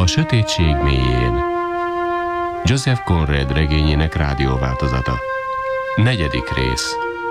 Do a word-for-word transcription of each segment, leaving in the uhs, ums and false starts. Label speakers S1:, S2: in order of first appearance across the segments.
S1: A sötétség mélyén. Joseph Conrad regényének rádióváltozata. Negyedik rész.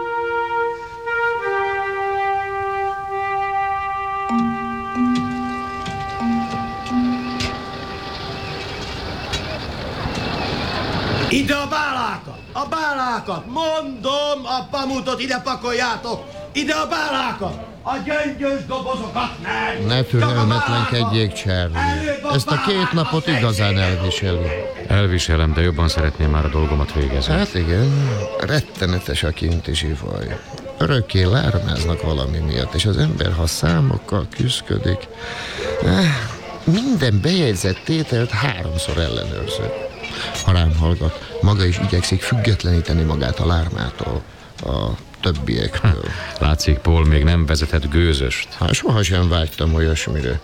S2: Ide a bálákat! A bálákat! Mondom, a pamutot ide pakoljátok! Ide a bálákat! A gyöngyös dobozokat nem!
S3: Ne türelmetlenkedjék, Charlie. Ezt a két napot igazán elviseli.
S4: Elviselem, de jobban szeretném már a dolgomat végezni.
S3: Hát igen, rettenetes a kinti zsivaj. Örökké lármáznak valami miatt, és az ember, ha számokkal küszködik, eh, minden bejegyzett tételt háromszor ellenőrzött. Ha rám hallgat, maga is igyekszik függetleníteni magát a lármától, a többiektől.
S4: Ha, látszik, Paul még nem vezetett gőzöst.
S3: Hát sohasem vágytam olyasmire.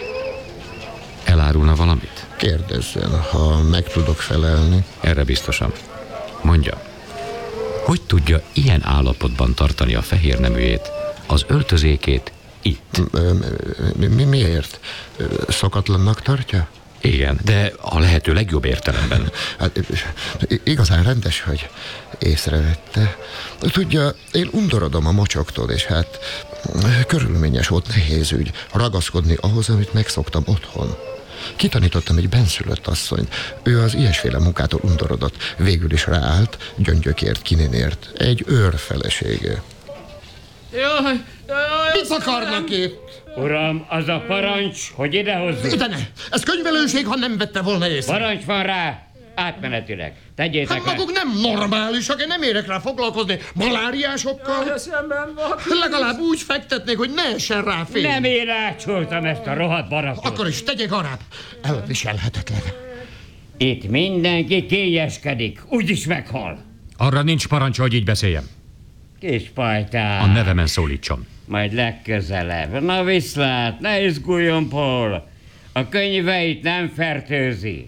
S4: Elárulna valamit?
S3: Kérdezzen, ha meg tudok felelni.
S4: Erre biztosan. Mondja, hogy tudja ilyen állapotban tartani a fehér neműjét, az öltözékét itt?
S3: Mi, mi, miért? Szokatlannak tartja?
S4: Igen, de a lehető legjobb értelemben.
S3: Hát, igazán rendes, hogy észrevette. Tudja, én undorodom a mocsoktól, és hát körülményes volt, nehéz ügy ragaszkodni ahhoz, amit megszoktam otthon. Kitanítottam egy benszülött asszonyt. Ő az ilyesféle munkától undorodott. Végül is ráállt, gyöngyökért, kininért. Egy őr felesége.
S5: Jaj, jaj,
S3: mit akarnak itt?
S6: Uram, az a parancs, hogy idehozzuk.
S3: Ide ne! Ez könyvelőség, ha nem vette volna észre.
S6: Parancs van rá, átmenetileg. Tegyétek
S3: Hát maguk
S6: le.
S3: nem normálisak, én nem érek rá foglalkozni maláriásokkal.
S5: jaj, szemben van.
S3: Legalább úgy fektetnék, hogy ne essen rá fény.
S6: Nem én ácsoltam ezt a rohadt barakot.
S3: Akkor is tegyek arra. Elviselhetetlen.
S6: Itt mindenki kényeskedik, úgyis meghal.
S4: Arra nincs parancsa, hogy így beszéljem.
S6: Kis pajtán.
S4: A nevemen szólítson.
S6: Majd legközelebb. Na viszlát, ne izguljon, Paul. A könyveit nem fertőzi.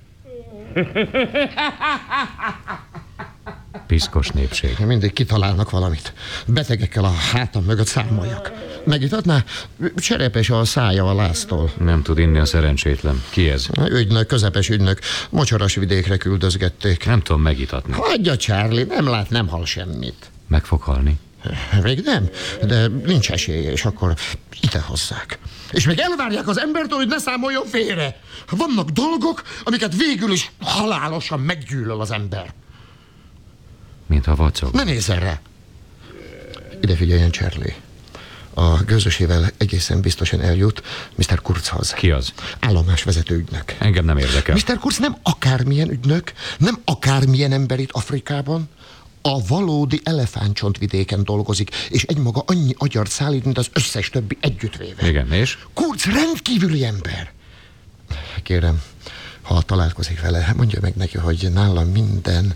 S4: Piszkos népség.
S3: Mindig kitalálnak valamit. Betegekkel a hátam mögött számoljak. Megitatná? Cserepes a szája a láztól.
S4: Nem tud inni a szerencsétlen. Ki ez?
S3: Ügynök, közepes ügynök. Mocsaras vidékre küldözgették.
S4: Nem tudom megitatni.
S3: Hagyja, Charlie, nem lát, nem hal semmit.
S4: Meg fog halni.
S3: Még nem, de nincs esélye, és akkor ide hozzák. És még elvárják az embertől, hogy ne számoljon félre. Vannak dolgok, amiket végül is halálosan meggyűlöl az ember.
S4: Mintha vacog.
S3: Ne nézz erre! Ide figyeljen, Charlie. A gőzösével egészen biztosan eljut miszter Kurzhoz.
S4: Ki az?
S3: Állomásvezető ügynök.
S4: Engem nem érdekel.
S3: miszter Kurz nem akármilyen ügynök, nem akármilyen ember itt Afrikában. A valódi elefántcsontvidéken dolgozik, és egymaga annyi agyart szállít, mint az összes többi együttvéve.
S4: Igen, és?
S3: Kurz rendkívüli ember. Kérem, ha találkozik vele, mondja meg neki, hogy nálam minden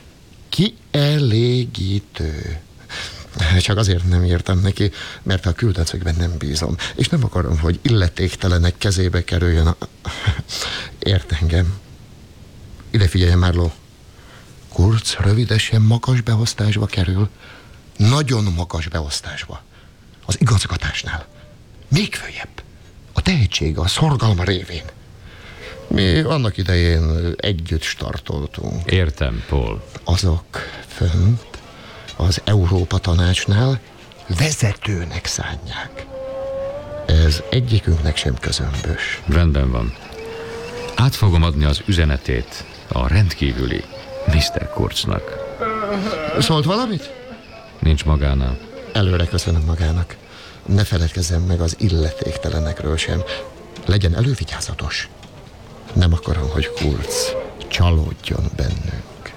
S3: kielégítő. Csak azért nem írtam neki, mert a küldetszögben nem bízom, és nem akarom, hogy illetéktelenek kezébe kerüljön a... Ért engem. Ide figyeljen, Marlowe. Kurz rövidesen magas beosztásba kerül. Nagyon magas beosztásba. Az igazgatásnál. Még följebb. A tehetsége, a szorgalma révén. Mi annak idején együtt startoltunk.
S4: Értem, Paul.
S3: Azok fönt az Európa Tanácsnál vezetőnek szánják. Ez egyikünknek sem közömbös.
S4: Rendben van. Át fogom adni az üzenetét a rendkívüli miszter Kurznak.
S3: Szólt valamit?
S4: Nincs magánál.
S3: Előre köszönöm magának. Ne feledkezzem meg az illetéktelenekről sem. Legyen elővigyázatos. Nem akarom, hogy Kurz csalódjon bennünk.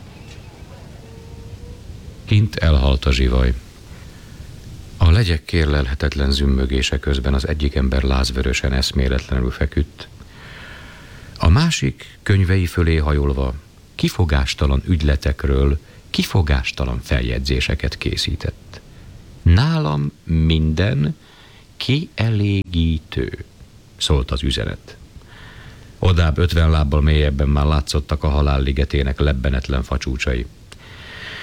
S4: Kint elhalt a zsivaj. A legyek kérlelhetetlen zümmögése közben az egyik ember lázvörösen eszméletlenül feküdt. A másik könyvei fölé hajolva kifogástalan ügyletekről kifogástalan feljegyzéseket készített. Nálam minden kielégítő, szólt az üzenet. Odább ötven lábbal mélyebben már látszottak a halál ligetének lebbenetlen facsúcsai.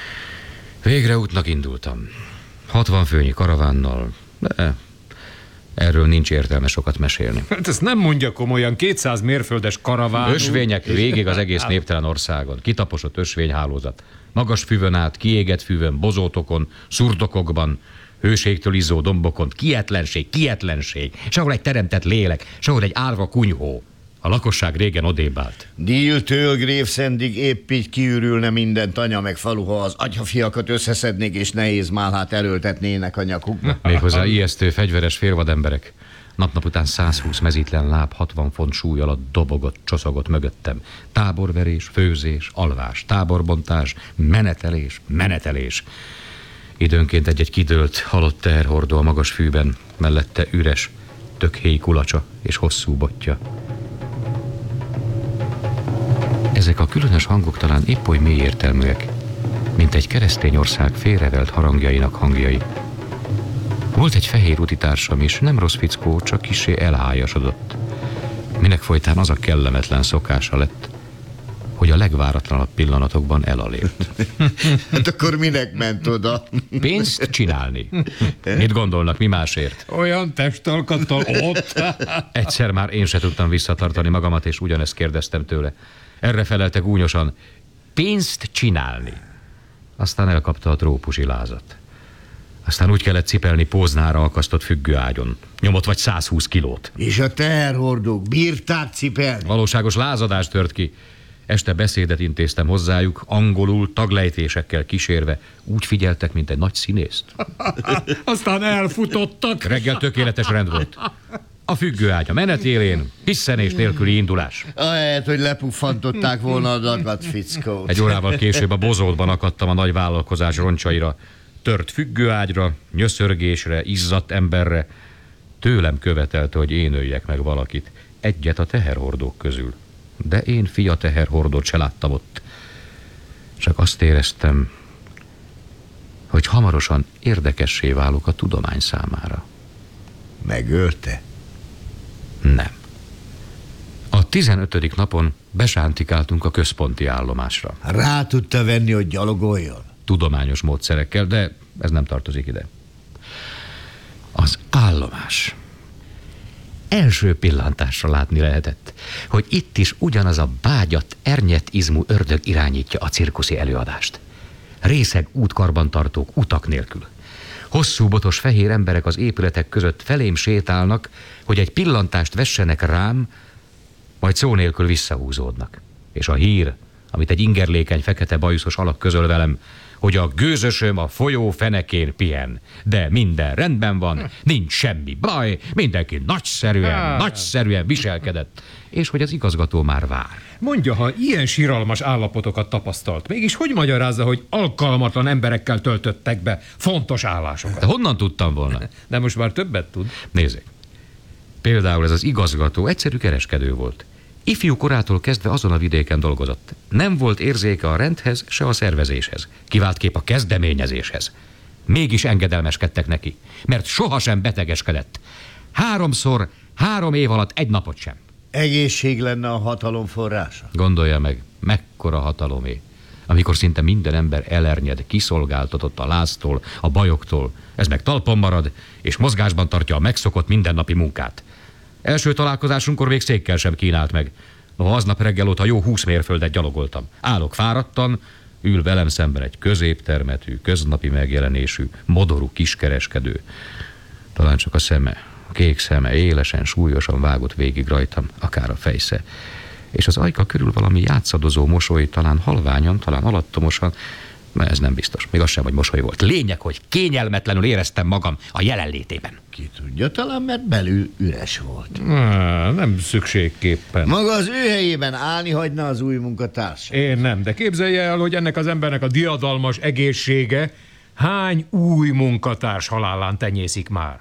S4: Végre útnak indultam. Hatvan főnyi karavánnal, de Erről nincs értelme sokat mesélni.
S7: Hát ezt nem mondja komolyan, kétszáz mérföldes karaván.
S4: Ösvények végig az egész néptelen országon. Kitaposott ösvényhálózat. Magas füvön át, kiégett füvön, bozótokon, szurdokokban, hőségtől izzó dombokon, kietlenség, kietlenség. Sehol egy teremtett lélek, sehol egy árva kunyhó. A lakosság régen odébb állt.
S2: Díltől Graveszendig épp így kiürülne minden tanya meg falu, ha az atyafiakat összeszednék és nehéz málhát erőltetnének a nyakukba.
S4: Méghozzá ijesztő fegyveres félvademberek. Nap-nap után százhúsz mezítlen láb hatvan font súly alatt dobogott, csoszogott mögöttem. Táborverés, főzés, alvás, táborbontás, menetelés, menetelés. Időnként egy-egy kidőlt, halott teherhordó a magas fűben, mellette üres, tökhéj kulacsa és hosszú botja. Ezek a különös hangok talán épp oly mély értelműek, mint egy keresztény ország félrevelt harangjainak hangjai. Volt egy fehér utitársam is, nem rossz fickó, csak kissé elhályasodott. Minek folytán az a kellemetlen szokása lett, hogy a legváratlanabb pillanatokban elalért.
S2: Hát akkor minek ment oda?
S4: Pénzt csinálni. Mit gondolnak, mi másért?
S7: Olyan testalkattal ott.
S4: Egyszer már én se tudtam visszatartani magamat, és ugyanezt kérdeztem tőle. Erre felelte gúnyosan, pénzt csinálni. Aztán elkapta a trópusi lázat. Aztán úgy kellett cipelni Póznára akasztott függőágyon. Nyomott vagy százhúsz kilót.
S2: És a teherhordók bírták cipelni?
S4: Valóságos lázadás tört ki. Este beszédet intéztem hozzájuk, angolul, taglejtésekkel kísérve. Úgy figyeltek, mint egy nagy színészt.
S7: Aztán elfutottak.
S4: Reggel tökéletes rend volt. A függőágy a menetélén, hisszenés nélküli indulás.
S2: Ahelyett, hogy lepuffantották volna a dagat fickót.
S4: Egy órával később a bozótban akadtam a nagy vállalkozás roncsaira. Tört függőágyra, nyöszörgésre, izzadt emberre. Tőlem követelte, hogy én öljek meg valakit. Egyet a teherhordók közül. De én fia teherhordót se láttam ott. Csak azt éreztem, hogy hamarosan érdekessé válok a tudomány számára.
S2: Megölte?
S4: Nem. A tizenötödik napon besántikáltunk a központi állomásra.
S2: Rá tudta venni, hogy gyalogoljon?
S4: Tudományos módszerekkel, de ez nem tartozik ide. Az állomás. Első pillantásra látni lehetett, hogy itt is ugyanaz a bágyat, ernyett izmú ördög irányítja a cirkuszi előadást. Részeg útkarbantartók utak nélkül. Hosszú botos fehér emberek az épületek között felém sétálnak, hogy egy pillantást vessenek rám, majd szó nélkül visszahúzódnak. És a hír, amit egy ingerlékeny fekete bajuszos alak közöl velem, hogy a gőzösöm a folyó fenekén pihen. De minden rendben van, nincs semmi baj, mindenki nagyszerűen, nagyszerűen viselkedett, és hogy az igazgató már vár.
S7: Mondja, ha ilyen siralmas állapotokat tapasztalt, mégis hogy magyarázza, hogy alkalmatlan emberekkel töltöttek be fontos állásokat?
S4: De honnan tudtam volna?
S7: De most már többet tud.
S4: Nézzék. Például ez az igazgató egyszerű kereskedő volt. Ifjú korától kezdve azon a vidéken dolgozott. Nem volt érzéke a rendhez, se a szervezéshez. Kivált kép a kezdeményezéshez. Mégis engedelmeskedtek neki, mert sohasem betegeskedett. Háromszor, három év alatt egy napot sem.
S2: Egészség lenne a hatalom forrása?
S4: Gondolja meg, mekkora hatalomé. Amikor szinte minden ember elernyed, kiszolgáltatott a láztól, a bajoktól, ez meg talpon marad, és mozgásban tartja a megszokott mindennapi munkát. Első találkozásunkkor még székkel sem kínált meg. Noha aznap reggel óta jó húsz mérföldet gyalogoltam. Állok fáradtan, ül velem szemben egy középtermetű, köznapi megjelenésű, modorú kiskereskedő. Talán csak a szeme, a kék szeme élesen, súlyosan vágott végig rajtam, akár a fejsze. És az ajka körül valami játszadozó mosoly, talán halványan, talán alattomosan, mert ez nem biztos. Még az sem, hogy mosoly volt. Lényeg, hogy kényelmetlenül éreztem magam a jelenlétében.
S2: Ki tudja, talán mert belül üres volt.
S7: Há, nem szükségképpen.
S2: Maga az ő helyében állni hagyna az új munkatárs.
S7: Én nem, de képzelje el, hogy ennek az embernek a diadalmas egészsége hány új munkatárs halálán tenyészik már.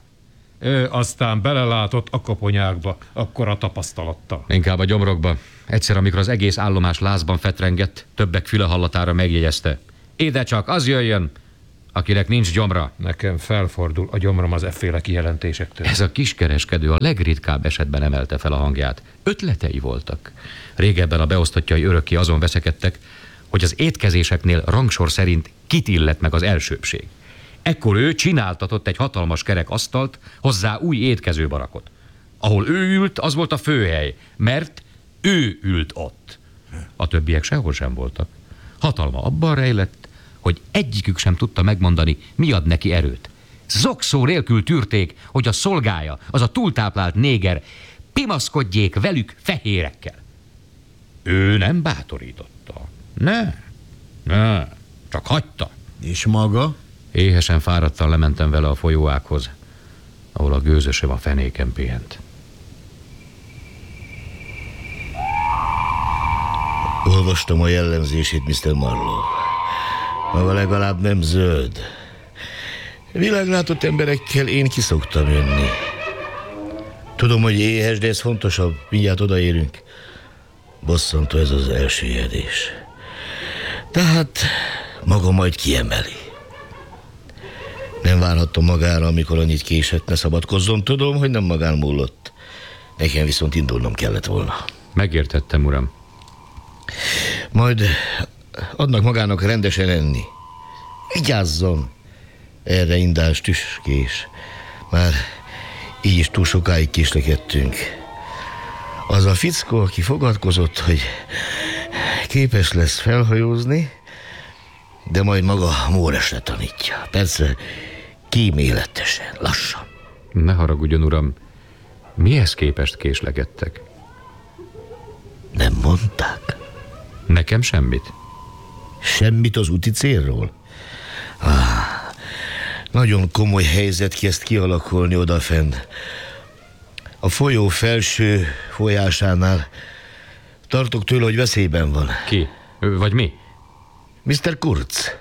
S7: Ő aztán belelátott a koponyákba, akkora tapasztalattal.
S4: Inkább a gyomrokba. Egyszer, amikor az egész állomás lázban fetrengett, többek füle hallatára megjegyezte. Ide csak az jöjjön, akinek nincs gyomra.
S7: Nekem felfordul a gyomrom az efféle kijelentésektől.
S4: Ez a kiskereskedő a legritkább esetben emelte fel a hangját. Ötletei voltak. Régebben a beosztottjai örökké azon veszekedtek, hogy az étkezéseknél rangsor szerint kit illet meg az elsőbbség. Ekkor ő csináltatott egy hatalmas kerek asztalt, hozzá új étkezőbarakot. Ahol ő ült, az volt a főhely, mert ő ült ott. A többiek sehol sem voltak. Hatalma abban rejlett, hogy egyikük sem tudta megmondani, mi ad neki erőt. Zokszó nélkül tűrték, hogy a szolgája, az a túltáplált néger, pimaszkodjék velük fehérekkel. Ő nem bátorította. Ne, ne, csak hagyta.
S8: És maga?
S4: Éhesen fáradtan lementem vele a folyóákhoz, ahol a gőzösöm a fenéken pihent.
S9: Olvastam a jellemzését, miszter Marlowe. Maga legalább nem zöld. Világlátott emberekkel én ki szoktam jönni. Tudom, hogy éhes, de ez fontosabb. Mindjárt odaérünk. Bosszantó ez az elsüllyedés. Tehát maga majd kiemeli. Nem várhattam magára, amikor annyit késett, ne szabadkozzon. Tudom, hogy nem magán múlott. Nekem viszont indulnom kellett volna.
S4: Megértettem, uram.
S9: Majd adnak magának rendesen enni. Vigyázzon! Erre indás tüskés. Már így is túl sokáig késlekedtünk. Az a fickó, aki fogadkozott, hogy képes lesz felhajózni, de majd maga Móresre tanítja. Persze kíméletesen, lassan.
S4: Ne haragudjon, uram. Mihez képest késlekedtek?
S9: Nem mondták?
S4: Nekem semmit.
S9: Semmit az úti célról? Ah, nagyon komoly helyzet kezd kialakulni odafenn. A folyó felső folyásánál tartok tőle, hogy veszélyben van.
S4: Ki? Ő vagy mi?
S9: miszter Kurz.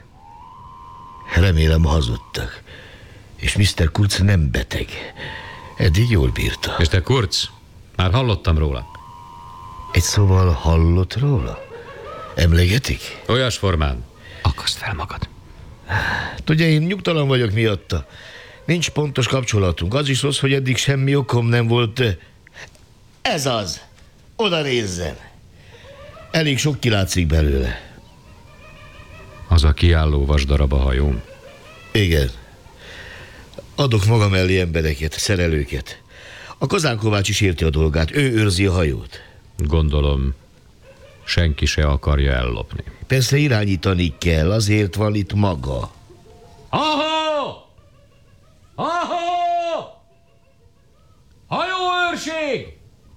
S9: Remélem hazudtak. És miszter Kurz nem beteg. Eddig jól bírta.
S4: miszter Kurz, már hallottam róla.
S9: Egy szóval hallott róla? Emlegetik?
S4: Olyas formán. Akaszd fel magad.
S9: Tudja, én nyugtalan vagyok miatta. Nincs pontos kapcsolatunk. Az is rossz, hogy eddig semmi okom nem volt. Ez az. Oda nézzen. Elég sok kilátszik belőle.
S4: Az a kiálló vasdarab a hajóm.
S9: Igen. Adok maga mellé embereket, szerelőket. A Kazán Kovács is érti a dolgát. Ő őrzi a hajót.
S4: Gondolom, senki se akarja ellopni.
S9: Persze irányítani kell, azért van itt maga.
S4: Ahó! Ahó! Hajóőrség!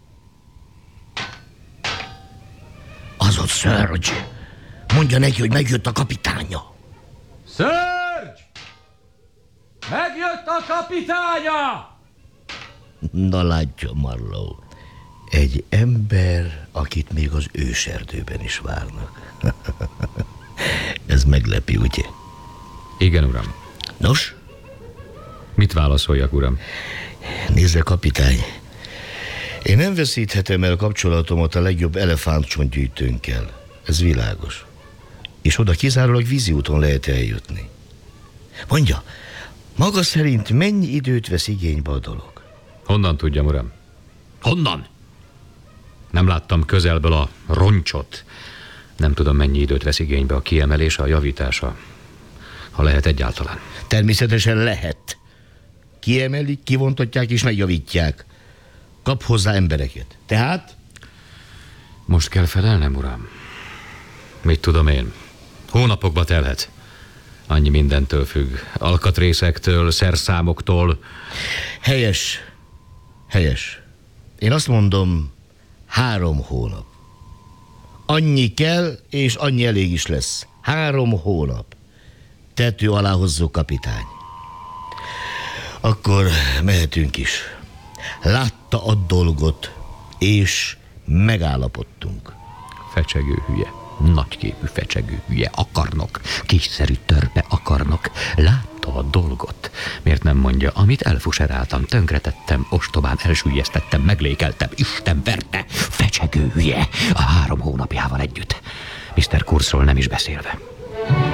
S9: Az ott Surge. Mondja neki, hogy megjött a kapitánya.
S4: Surge! Megjött a kapitánya!
S9: Na látja, Marlowe. Egy ember, akit még az őserdőben is várnak. Ez meglepi, ugye?
S4: Igen, uram.
S9: Nos?
S4: Mit válaszoljak, uram?
S9: Nézze, kapitány. Én nem veszíthetem el kapcsolatomat a legjobb elefántcsontgyűjtőnkkel. Ez világos. És oda kizárólag vízi úton lehet eljutni. Mondja, maga szerint mennyi időt vesz igénybe a dolog?
S4: Honnan tudjam, uram? Honnan? Nem láttam közelből a roncsot. Nem tudom, mennyi időt vesz igénybe a kiemelése, a javítása. Ha lehet egyáltalán.
S9: Természetesen lehet. Kiemelik, kivontatják és megjavítják. Kap hozzá embereket. Tehát?
S4: Most kell felelnem, uram. Mit tudom én? Hónapokba telhet. Annyi mindentől függ. Alkatrészektől, szerszámoktól.
S9: Helyes. Helyes. Én azt mondom, három hónap. Annyi kell, és annyi elég is lesz. Három hónap. Tető alá hozzuk, kapitány. Akkor mehetünk is. Látta a dolgot, és megállapodtunk.
S4: Fecsegő hülye. Nagyképű fecsegő hülye. Akarnok. Kiszerű törpe akarnok. Látta a dolgot. Miért nem mondja, amit elfuseráltam, tönkretettem, ostobán elsüllyesztettem, meglékeltem, Isten verte. Fecsegő hülye. A három hónapjával együtt. miszter Kurzról nem is beszélve.